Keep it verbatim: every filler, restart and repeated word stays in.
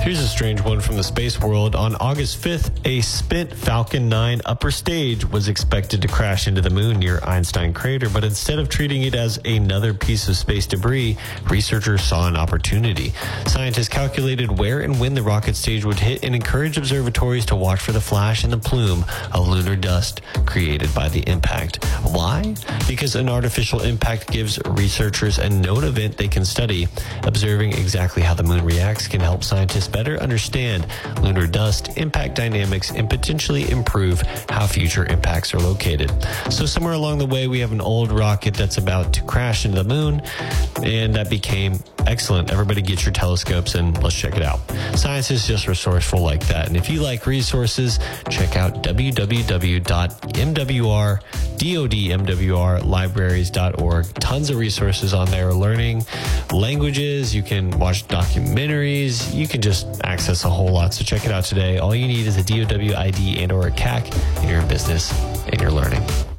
Here's a strange one from the space world. On August fifth, a spent Falcon nine upper stage was expected to crash into the moon near Einstein Crater, but instead of treating it as another piece of space debris, researchers saw an opportunity. Scientists calculated where and when the rocket stage would hit and encouraged observatories to watch for the flash and the plume of lunar dust created by the impact. Why? Because an artificial impact gives researchers a known event they can study. Observing exactly how the moon reacts can help scientists better understand lunar dust, impact dynamics, and potentially improve how future impacts are located. So somewhere along the way, we have an old rocket that's about to crash into the moon, and that became excellent. Everybody get your telescopes and let's check it out. Science is just resourceful like that. And if you like resources, check out w w w dot m w r libraries dot org. Tons of resources on there. Learning languages, you can watch documentaries, you can just access a whole lot. So check it out today. All you need is a D O W I D and or a C A C, and you're in business and you're learning.